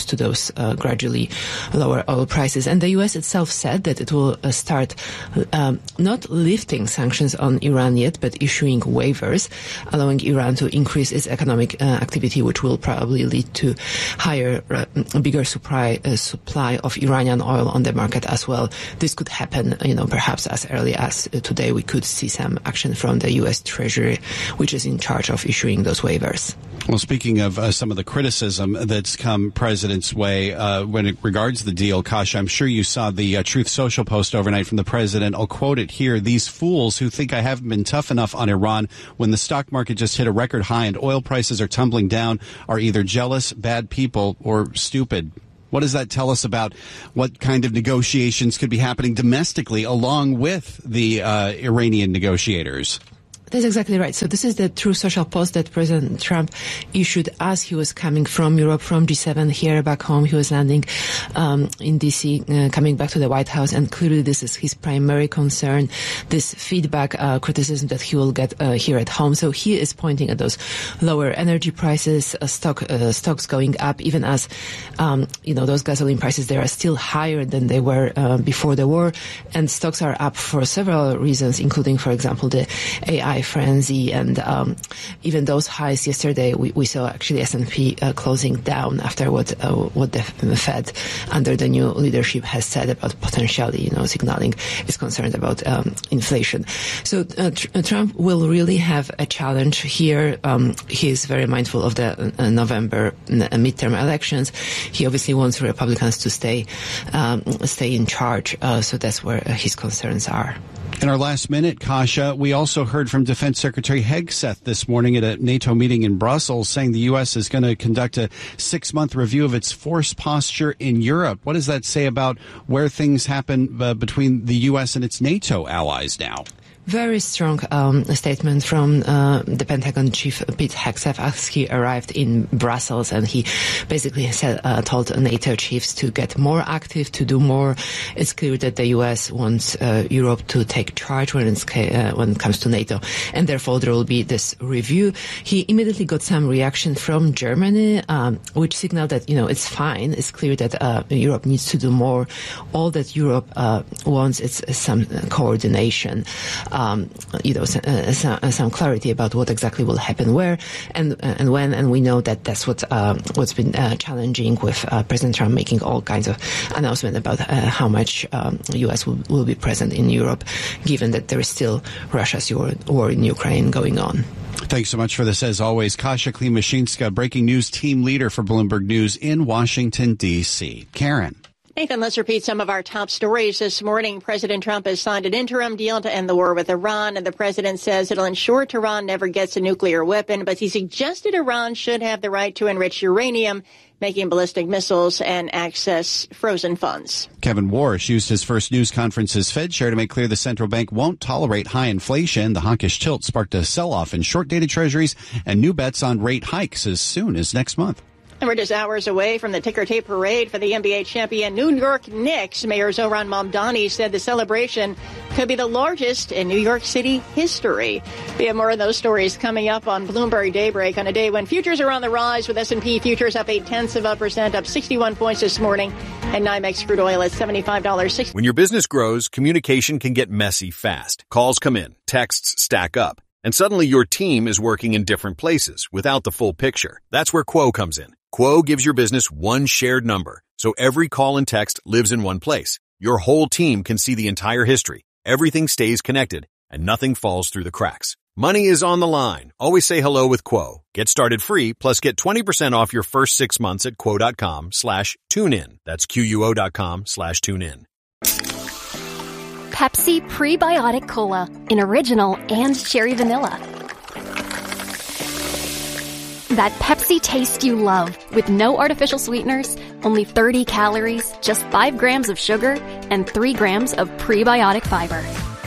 close to those uh, gradually lower oil prices. And the U S itself said that it will uh, start um, not lifting sanctions on Iran yet, but issuing waivers, allowing Iran to increase its economic uh, activity, which will probably lead to higher, uh, bigger supply uh, supply of Iranian oil on the market as well. This could happen, you know, perhaps as early as uh, today. We could see some action from the U S Treasury, which is in charge of issuing those waivers. Well, speaking of uh, some of the criticism that's come President's way uh, when it regards the deal, Kasia, I'm sure you saw the uh, Truth Social post overnight from the President. I'll quote it here. "These fools who think I haven't been tough enough on Iran when the stock market just hit a record high and oil prices are tumbling down are either jealous, bad people, or stupid." What does that tell us about what kind of negotiations could be happening domestically along with the uh, Iranian negotiators? That's exactly right. So this is the Truth Social post that President Trump issued as he was coming from Europe, from G seven here back home. He was landing um, in D C, uh, coming back to the White House, and clearly this is his primary concern, this feedback, uh, criticism that he will get uh, here at home. So he is pointing at those lower energy prices, uh, stock uh, stocks going up, even as um, you know, those gasoline prices, they are still higher than they were uh, before the war, and stocks are up for several reasons, including, for example, the A I frenzy, and um, even those highs yesterday, we, we saw actually S and P uh, closing down after what uh, what the Fed under the new leadership has said about potentially, you know, signaling its concerned about um, inflation. So uh, tr- Trump will really have a challenge here. Um, he is very mindful of the uh, November uh, midterm elections. He obviously wants Republicans to stay um, stay in charge. Uh, so that's where uh, his concerns are. In our last minute, Kasia, we also heard from Defense Secretary Hegseth this morning at a NATO meeting in Brussels saying the U S is going to conduct a six-month review of its force posture in Europe. What does that say about where things happen uh, between the U S and its NATO allies now? Very strong um, statement from uh, the Pentagon chief Pete Hegseth as he arrived in Brussels, and he basically said, uh, told NATO chiefs to get more active, to do more. It's clear that the U S wants uh, Europe to take charge when it's uh, when it comes to NATO, and therefore there will be this review. He immediately got some reaction from Germany, um, which signaled that, you know, it's fine. It's clear that uh, Europe needs to do more. All that Europe uh, wants is some coordination. Um, you know, some, uh, some, some clarity about what exactly will happen where and uh, and when, and we know that that's what uh, what's been uh, challenging with uh, President Trump making all kinds of announcements about uh, how much um, U S will, will be present in Europe, given that there is still Russia's war, war in Ukraine going on. Thanks so much for this, as always. Kasia Klimashinska, breaking news team leader for Bloomberg News in Washington, D C. Karen. Nathan, let's repeat some of our top stories this morning. President Trump has signed an interim deal to end the war with Iran, and the president says it'll ensure Tehran never gets a nuclear weapon, but he suggested Iran should have the right to enrich uranium, making ballistic missiles, and access frozen funds. Kevin Warsh used his first news conference as Fed chair to make clear the central bank won't tolerate high inflation. The hawkish tilt sparked a sell-off in short-dated treasuries and new bets on rate hikes as soon as next month. And we're just hours away from the ticker tape parade for the N B A champion New York Knicks. Mayor Zohran Mamdani said the celebration could be the largest in New York City history. We have more of those stories coming up on Bloomberg Daybreak on a day when futures are on the rise, with S and P futures up eight tenths of a percent, up sixty-one points this morning, and NYMEX crude oil at seventy-five dollars and sixty cents. When your business grows, communication can get messy fast. Calls come in, texts stack up, and suddenly your team is working in different places without the full picture. That's where Quo comes in. Quo gives your business one shared number, so every call and text lives in one place. Your whole team can see the entire history. Everything stays connected, and nothing falls through the cracks. Money is on the line. Always say hello with Quo. Get started free, plus get twenty percent off your first six months at quo.com slash tune in. That's Q-U-O dot com slash tune in. Pepsi Prebiotic Cola in original and cherry vanilla. That Pepsi taste you love, with no artificial sweeteners, only thirty calories, just five grams of sugar, and three grams of prebiotic fiber.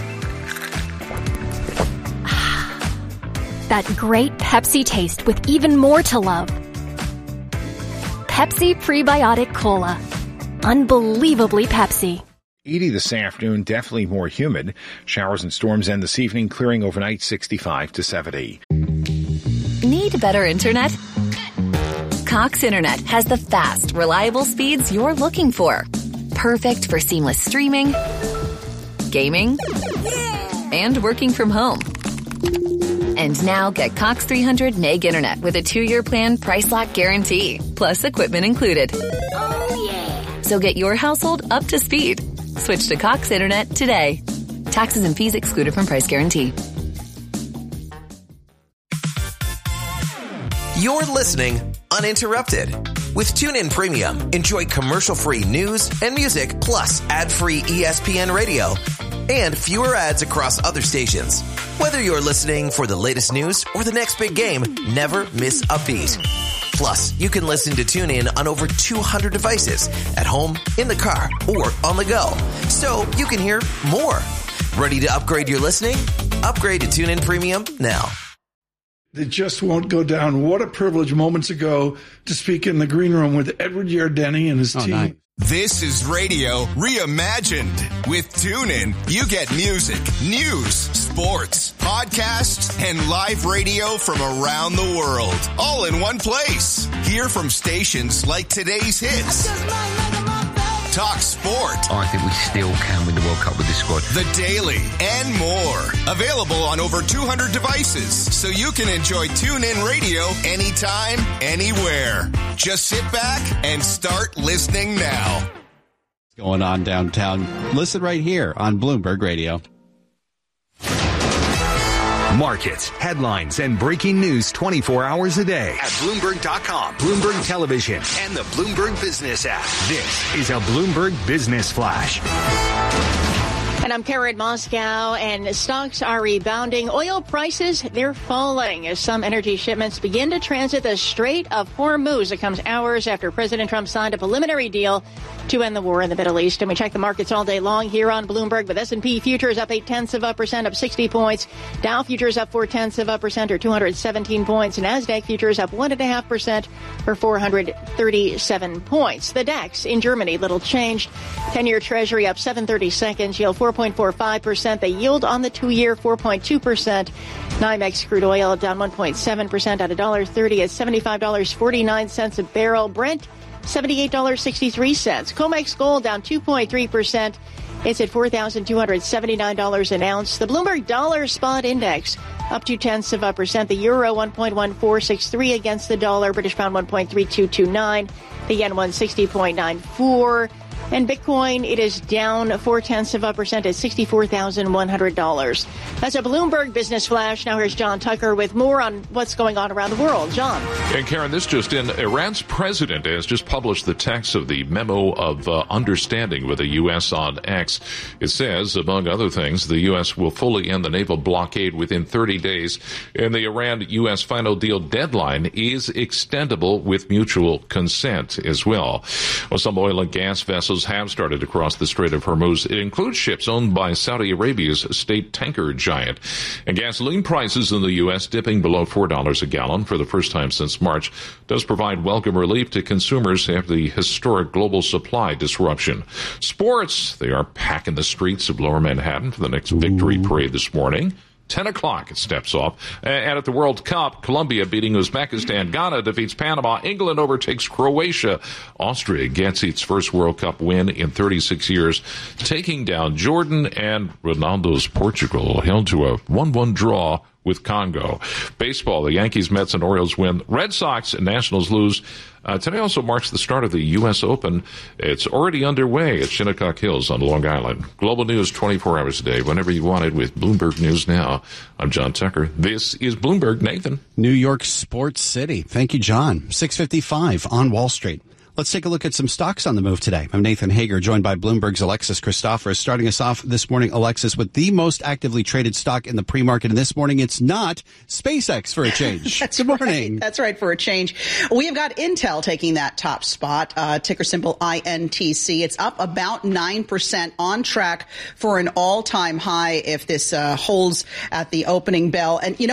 That great Pepsi taste with even more to love. Pepsi Prebiotic Cola. Unbelievably Pepsi. eighty this afternoon, definitely more humid. Showers and storms end this evening, clearing overnight sixty-five to seventy. Need better internet? Cox Internet has the fast, reliable speeds you're looking for. Perfect for seamless streaming, gaming, and working from home. And now get Cox three hundred meg internet with a two-year plan price lock guarantee, plus equipment included. Oh, yeah. So get your household up to speed. Switch to Cox Internet today. Taxes and fees excluded from price guarantee. You're listening uninterrupted. With TuneIn Premium, enjoy commercial-free news and music, plus ad-free E S P N radio and fewer ads across other stations. Whether you're listening for the latest news or the next big game, never miss a beat. Plus, you can listen to TuneIn on over two hundred devices at home, in the car, or on the go. So you can hear more. Ready to upgrade your listening? Upgrade to TuneIn Premium now. It just won't go down. What a privilege moments ago to speak in the green room with Edward Yardeni and his oh, team. Nice. This is radio reimagined. With TuneIn, you get music, news, sports, podcasts, and live radio from around the world, all in one place. Hear from stations like today's hits. Talk sport. I think we still can win the World Cup with this squad. The Daily and more. Available on over two hundred devices, so you can enjoy TuneIn Radio anytime, anywhere. Just sit back and start listening now. What's going on downtown? Listen right here on Bloomberg Radio. Markets, headlines, and breaking news twenty-four hours a day at Bloomberg dot com, Bloomberg Television, and the Bloomberg Business app. This is a Bloomberg Business Flash. And I'm Karen Moscow, and stocks are rebounding. Oil prices, they're falling as some energy shipments begin to transit the Strait of Hormuz. It comes hours after President Trump signed a preliminary deal to end the war in the Middle East. And we check the markets all day long here on Bloomberg, with S and P futures up eight tenths of a percent, up sixty points. Dow futures up four tenths of a percent, or two hundred seventeen points. And NASDAQ futures up one and a half percent, or four hundred thirty-seven points. The DAX in Germany, little changed. ten-year Treasury up seven thirty seconds, yield four point four five percent. The yield on the two-year four point two percent. NYMEX crude oil down one point seven percent at one dollar thirty at seventy-five dollars and forty-nine cents a barrel. Brent seventy-eight dollars and sixty-three cents. COMEX gold down two point three percent. It's at four thousand two hundred seventy-nine dollars an ounce. The Bloomberg Dollar Spot Index up two tenths of a percent. The euro one point one four six three against the dollar. British pound one point three two two nine. The yen one sixty point nine four. And Bitcoin, it is down four tenths of a percent at sixty-four thousand one hundred dollars. That's a Bloomberg Business Flash. Now here's John Tucker with more on what's going on around the world. John. And Karen, this just in. Iran's president has just published the text of the memo of uh, understanding with the U S on X. It says, among other things, the U S will fully end the naval blockade within thirty days, and the Iran-U S final deal deadline is extendable with mutual consent as well. Well, some oil and gas vessels have started to cross the Strait of Hormuz. It includes ships owned by Saudi Arabia's state tanker giant. And gasoline prices in the U S dipping below four dollars a gallon for the first time since March does provide welcome relief to consumers after the historic global supply disruption. Sports, they are packing the streets of Lower Manhattan for the next victory parade this morning. ten o'clock it steps off. And at the World Cup, Colombia beating Uzbekistan. Ghana defeats Panama. England overtakes Croatia. Austria gets its first World Cup win in thirty-six years, taking down Jordan, and Ronaldo's Portugal held to a one one draw with Congo. Baseball, the Yankees, Mets, and Orioles win. Red Sox and Nationals lose. Uh, today also marks the start of the U S Open. It's already underway at Shinnecock Hills on Long Island. Global news twenty-four hours a day, whenever you want it, with Bloomberg News Now. I'm John Tucker. This is Bloomberg. Nathan. New York Sports City. Thank you, John. six fifty-five on Wall Street. Let's take a look at some stocks on the move today. I'm Nathan Hager, joined by Bloomberg's Alexis Christoforous. Starting us off this morning, Alexis, with the most actively traded stock in the pre-market. And this morning, it's not SpaceX for a change. That's Good morning. Right. That's right, for a change. We have got Intel taking that top spot, uh, ticker symbol I N T C. It's up about nine percent, on track for an all-time high if this uh, holds at the opening bell. And, you know, it's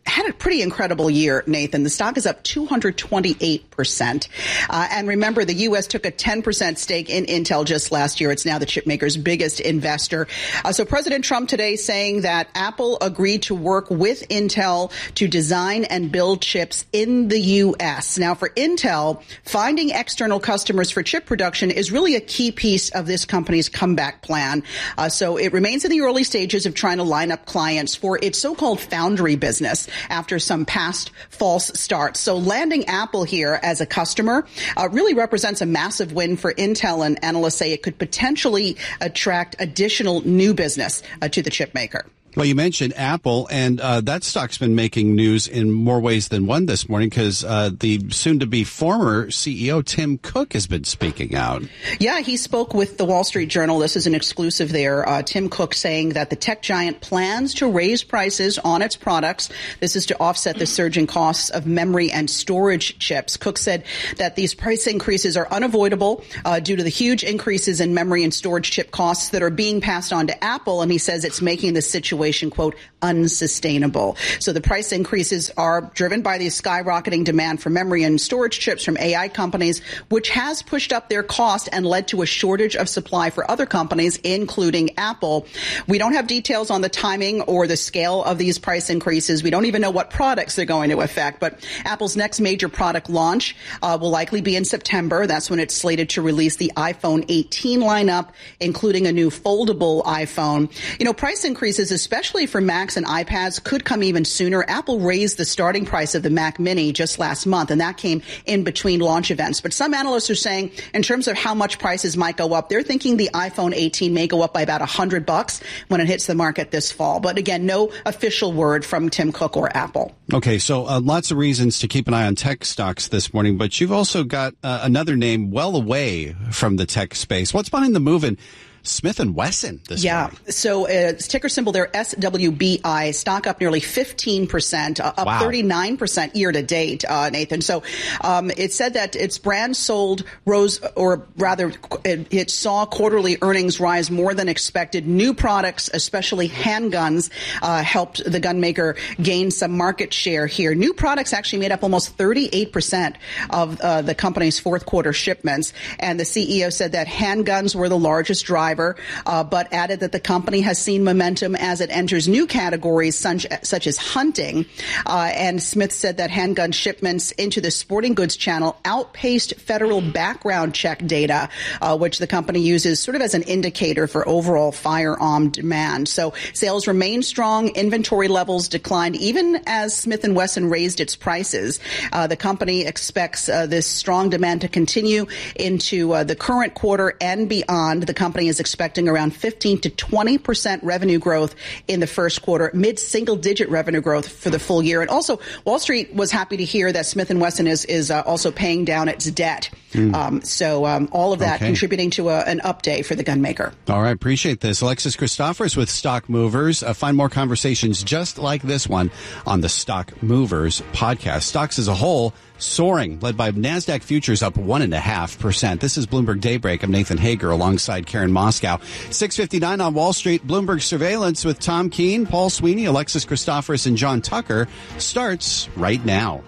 had a pretty incredible year, Nathan. The stock is up two hundred twenty-eight percent. Uh, and remember, the U S took a ten percent stake in Intel just last year. It's now the chipmaker's biggest investor. Uh, so President Trump today saying that Apple agreed to work with Intel to design and build chips in the U S. Now, for Intel, finding external customers for chip production is really a key piece of this company's comeback plan. Uh, so it remains in the early stages of trying to line up clients for its so-called foundry business after some past false starts. So landing Apple here as a customer uh, really represents a massive win for Intel, and analysts say it could potentially attract additional new business uh, to the chip maker. Well, you mentioned Apple, and uh, that stock's been making news in more ways than one this morning because uh, the soon-to-be former C E O, Tim Cook, has been speaking out. Yeah, he spoke with the Wall Street Journal. This is an exclusive there. Uh, Tim Cook saying that the tech giant plans to raise prices on its products. This is to offset the surging costs of memory and storage chips. Cook said that these price increases are unavoidable uh, due to the huge increases in memory and storage chip costs that are being passed on to Apple, and he says it's making the situation, quote, unsustainable. So the price increases are driven by the skyrocketing demand for memory and storage chips from A I companies, which has pushed up their cost and led to a shortage of supply for other companies, including Apple. We don't have details on the timing or the scale of these price increases. We don't even know what products they're going to affect, but Apple's next major product launch uh, will likely be in September. That's when it's slated to release the iPhone eighteen lineup, including a new foldable iPhone. You know, price increases, especially Especially for Macs and iPads, could come even sooner. Apple raised the starting price of the Mac Mini just last month, and that came in between launch events. But some analysts are saying, in terms of how much prices might go up, they're thinking the iPhone eighteen may go up by about one hundred bucks when it hits the market this fall. But again, no official word from Tim Cook or Apple. Okay, so uh, lots of reasons to keep an eye on tech stocks this morning, but you've also got uh, another name well away from the tech space. What's behind the move in Smith and Wesson this yeah. morning? So uh, ticker symbol there, S W B I, stock up nearly fifteen percent, uh, up wow. thirty-nine percent year to date, uh, Nathan. So um, it said that its brand sold rose, or rather it, it saw quarterly earnings rise more than expected. New products, especially handguns, uh, helped the gun maker gain some market share here. New products actually made up almost thirty-eight percent of uh, the company's fourth quarter shipments. And the C E O said that handguns were the largest driver. Uh, but added that the company has seen momentum as it enters new categories such, such as hunting. Uh, and Smith said that handgun shipments into the sporting goods channel outpaced federal background check data, uh, which the company uses sort of as an indicator for overall firearm demand. So sales remain strong. Inventory levels declined even as Smith and Wesson raised its prices. Uh, the company expects uh, this strong demand to continue into uh, the current quarter and beyond. The company is expecting around fifteen to twenty percent revenue growth in the first quarter, mid-single digit revenue growth for the full year. And also, Wall Street was happy to hear that Smith and Wesson is, is uh, also paying down its debt. Mm. Um, so um, all of that okay. contributing to a, an up day for the gun maker. All right. Appreciate this. Alexis Christoforous with Stock Movers. Uh, find more conversations just like this one on the Stock Movers podcast. Stocks as a whole soaring, led by NASDAQ futures up one and a half percent. This is Bloomberg Daybreak. I'm Nathan Hager alongside Karen Moscow. six fifty-nine on Wall Street. Bloomberg Surveillance with Tom Keene, Paul Sweeney, Alexis Christoforous, and John Tucker starts right now.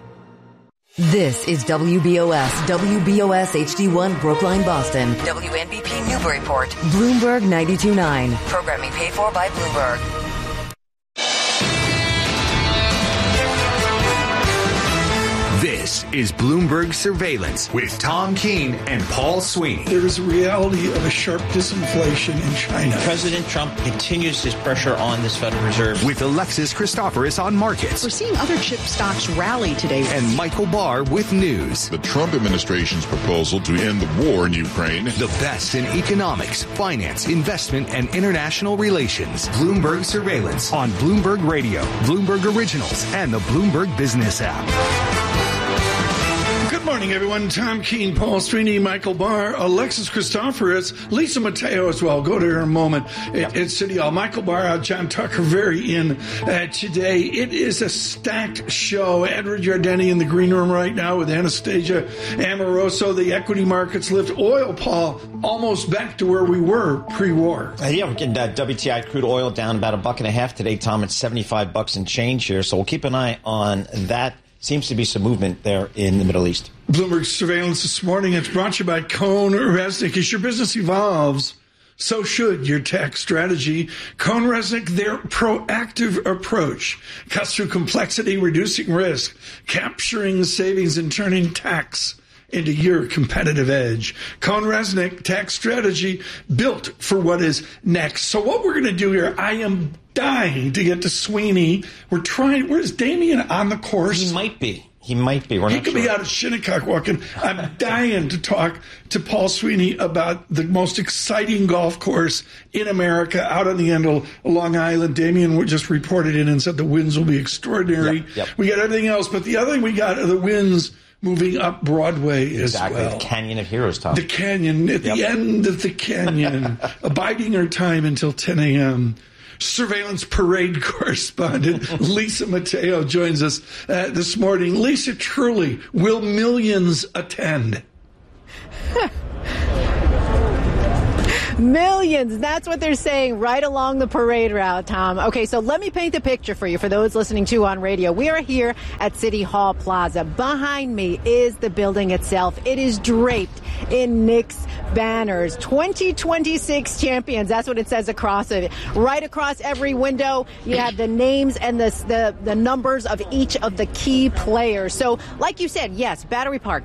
This is W B O S, W B O S H D one Brookline, Boston. W N B P Newburyport. Bloomberg ninety-two point nine. Programming paid for by Bloomberg. This is Bloomberg Surveillance with Tom Keene and Paul Sweeney. There is a reality of a sharp disinflation in China. President Trump continues his pressure on this Federal Reserve. With Alexis Christoforous on markets. We're seeing other chip stocks rally today. And Michael Barr with news. The Trump administration's proposal to end the war in Ukraine. The best in economics, finance, investment, and international relations. Bloomberg Surveillance on Bloomberg Radio, Bloomberg Originals, and the Bloomberg Business app. Good morning. morning, everyone. Tom Keene, Paul Sweeney, Michael Barr, Alexis Christoforous, Lisa Mateo as well. Go to her in a moment at, at City Hall. Michael Barr out, John Tucker very in uh, today. It is a stacked show. Edward Yardeni in the green room right now with Anastasia Amoroso. The equity markets lift. Oil, Paul, almost back to where we were pre-war. Uh, yeah, we're getting uh, W T I crude oil down about a buck and a half today, Tom. It's seventy-five bucks and change here, so we'll keep an eye on that. Seems to be some movement there in the Middle East. Bloomberg Surveillance this morning. It's brought to you by Cohn Resnick. As your business evolves, so should your tax strategy. Cohn Resnick, their proactive approach cuts through complexity, reducing risk, capturing savings, and turning tax into your competitive edge. Cohn Resnick tax strategy built for what is next. So what we're going to do here, I am dying to get to Sweeney. We're trying. Where's Damien on the course? He might be. He might be. We're he not could sure. be out of Shinnecock walking. I'm dying to talk to Paul Sweeney about the most exciting golf course in America out on the end of Long Island. Damien just reported in and said the winds will be extraordinary. Yep, yep. We got everything else, but the other thing we got are the winds moving up Broadway as exactly. well. The Canyon of Heroes, Tom. The canyon, at yep. the end of the canyon, abiding our time until ten a.m. Surveillance parade correspondent Lisa Mateo joins us uh, this morning. Lisa, truly, will millions attend? Millions. That's what they're saying right along the parade route, Tom. Okay, so let me paint the picture for you, for those listening to on radio. We are here at City Hall Plaza. Behind me is the building itself. It is draped in Knicks banners. twenty twenty-six champions. That's what it says across it. Right across every window, you have the names and the, the, the numbers of each of the key players. So, like you said, yes, Battery Park.